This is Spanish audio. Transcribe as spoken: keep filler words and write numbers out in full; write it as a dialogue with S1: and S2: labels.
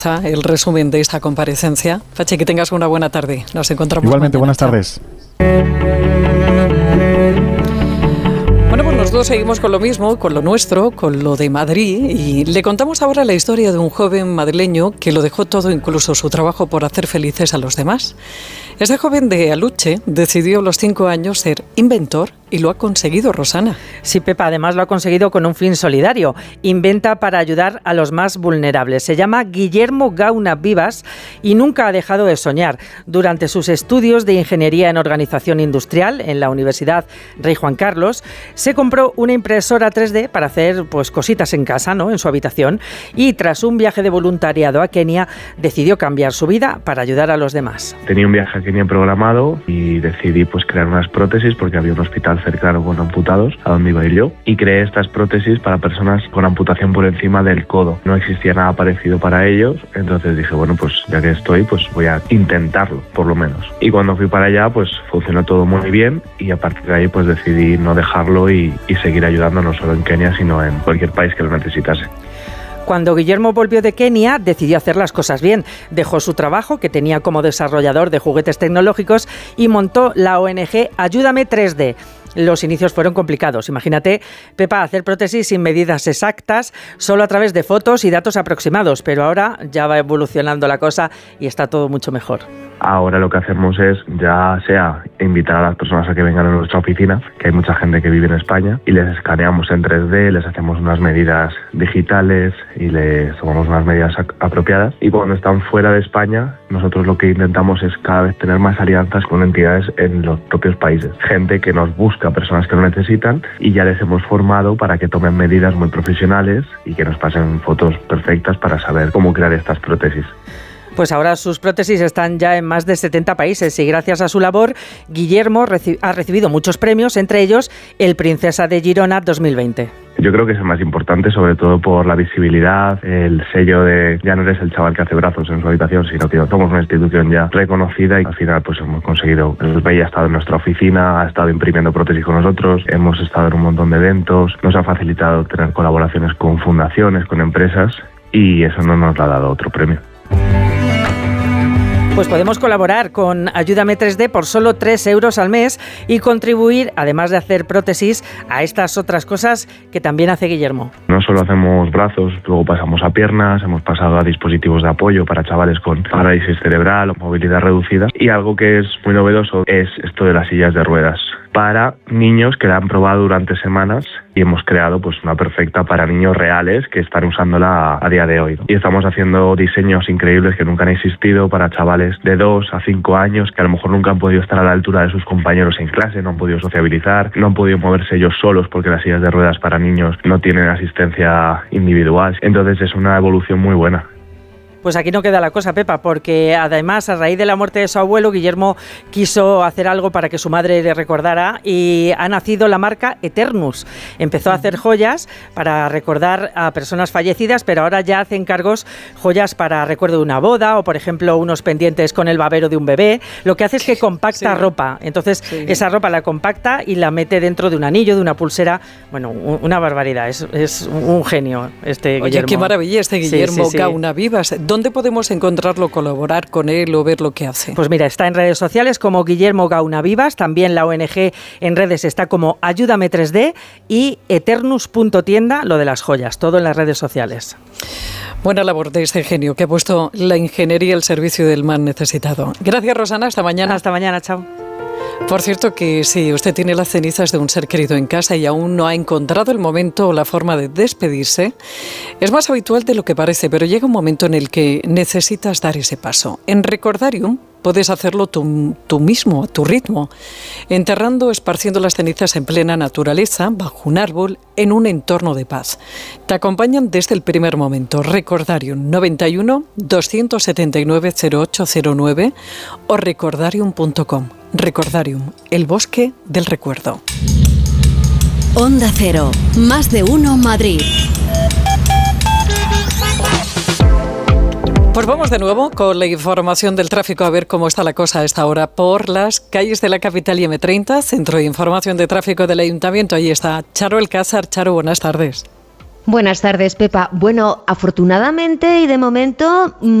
S1: El resumen de esta comparecencia. Pachi, que tengas una buena tarde. Nos encontramos
S2: igualmente,
S1: mañana.
S2: Buenas tardes.
S1: Bueno, pues nosotros seguimos con lo mismo, con lo nuestro, con lo de Madrid, y le contamos ahora la historia de un joven madrileño que lo dejó todo, incluso su trabajo, por hacer felices a los demás. Este joven de Aluche decidió a los cinco años ser inventor y lo ha conseguido, Rosana.
S3: Sí, Pepa, además lo ha conseguido con un fin solidario. Inventa para ayudar a los más vulnerables. Se llama Guillermo Gauna Vivas y nunca ha dejado de soñar. Durante sus estudios de Ingeniería en Organización Industrial en la Universidad Rey Juan Carlos, se compró una impresora tres D para hacer pues cositas en casa, ¿no?, en su habitación, y tras un viaje de voluntariado a Kenia decidió cambiar su vida para ayudar a los demás.
S4: Tenía un viaje a Kenia programado y decidí pues crear unas prótesis porque había un hospital cercano con amputados a donde iba a ir yo, y creé estas prótesis para personas con amputación por encima del codo. No existía nada parecido para ellos, entonces dije, bueno, pues ya que estoy, pues voy a intentarlo, por lo menos. Y cuando fui para allá, pues funcionó todo muy bien, y a partir de ahí pues decidí no dejarlo y, y seguir ayudando no solo en Kenia, sino en cualquier país que lo necesitase.
S3: Cuando Guillermo volvió de Kenia, decidió hacer las cosas bien. Dejó su trabajo, que tenía como desarrollador de juguetes tecnológicos, y montó la O N G Ayúdame tres D. Los inicios fueron complicados. Imagínate, Pepa, hacer prótesis sin medidas exactas, solo a través de fotos y datos aproximados, pero ahora ya va evolucionando la cosa y está todo mucho mejor.
S4: Ahora lo que hacemos es, ya sea invitar a las personas a que vengan a nuestra oficina, que hay mucha gente que vive en España, y les escaneamos en tres D, les hacemos unas medidas digitales y les tomamos unas medidas apropiadas. Y cuando están fuera de España, nosotros lo que intentamos es cada vez tener más alianzas con entidades en los propios países. Gente que nos busca, personas que lo necesitan, y ya les hemos formado para que tomen medidas muy profesionales y que nos pasen fotos perfectas para saber cómo crear estas prótesis.
S3: Pues ahora sus prótesis están ya en más de setenta países y gracias a su labor, Guillermo reci- ha recibido muchos premios, entre ellos el Princesa de Girona dos mil veinte.
S4: Yo creo que es el más importante, sobre todo por la visibilidad, el sello de ya no eres el chaval que hace brazos en su habitación, sino que somos una institución ya reconocida, y al final pues hemos conseguido. El Rey ha estado en nuestra oficina, ha estado imprimiendo prótesis con nosotros, hemos estado en un montón de eventos, nos ha facilitado tener colaboraciones con fundaciones, con empresas, y eso no nos lo ha dado otro premio.
S3: Pues podemos colaborar con Ayúdame tres D por solo tres euros al mes y contribuir, además de hacer prótesis, a estas otras cosas que también hace Guillermo.
S4: No solo hacemos brazos, luego pasamos a piernas, hemos pasado a dispositivos de apoyo para chavales con parálisis cerebral o movilidad reducida, y algo que es muy novedoso es esto de las sillas de ruedas para niños que la han probado durante semanas, y hemos creado pues una perfecta para niños reales que están usándola a, a día de hoy, ¿no? Y estamos haciendo diseños increíbles que nunca han existido para chavales de dos a cinco años que a lo mejor nunca han podido estar a la altura de sus compañeros en clase, no han podido sociabilizar, no han podido moverse ellos solos porque las sillas de ruedas para niños no tienen asistencia individual. Entonces es una evolución muy buena.
S3: Pues aquí no queda la cosa, Pepa, porque además, a raíz de la muerte de su abuelo, Guillermo quiso hacer algo para que su madre le recordara y ha nacido la marca Eternus. Empezó a hacer joyas para recordar a personas fallecidas, pero ahora ya hace encargos joyas para recuerdo de una boda o, por ejemplo, unos pendientes con el babero de un bebé. Lo que hace es que compacta sí. ropa. Entonces, sí. esa ropa la compacta y la mete dentro de un anillo, de una pulsera. Bueno, una barbaridad. Es, es un genio este Oye, Guillermo.
S1: Oye, qué maravilla este Guillermo sí, sí, sí. Gauna Vivas. ¿Dónde podemos encontrarlo, colaborar con él o ver lo que hace?
S3: Pues mira, está en redes sociales como Guillermo Gauna Vivas, también la O N G en redes está como Ayúdame tres D y eternus punto tienda, lo de las joyas, todo en las redes sociales.
S1: Buena labor de este genio que ha puesto la ingeniería al servicio del más necesitado. Gracias, Rosana, hasta mañana.
S3: Hasta mañana, chao.
S1: Por cierto que si usted tiene las cenizas de un ser querido en casa y aún no ha encontrado el momento o la forma de despedirse, es más habitual de lo que parece, pero llega un momento en el que necesitas dar ese paso. En Recordarium puedes hacerlo tú, tú mismo, a tu ritmo, enterrando o esparciendo las cenizas en plena naturaleza, bajo un árbol, en un entorno de paz. Te acompañan desde el primer momento. Recordarium noventa y uno, doscientos setenta y nueve, cero ocho cero nueve o recordarium punto com. Recordarium, el bosque del recuerdo.
S5: Onda Cero, más de uno Madrid.
S1: Pues vamos de nuevo con la información del tráfico, a ver cómo está la cosa a esta hora por las calles de la capital y eme treinta, Centro de Información de Tráfico del Ayuntamiento. Ahí está Charo Alcázar. Charo, buenas tardes.
S2: Buenas tardes, Pepa. Bueno, afortunadamente y de momento